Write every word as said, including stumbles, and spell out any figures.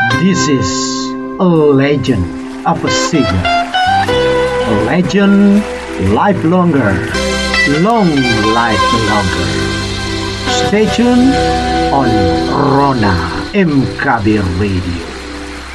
This is a legend of a singer. A legend live longer, long live longer. Stay tuned on Rona M K B Radio.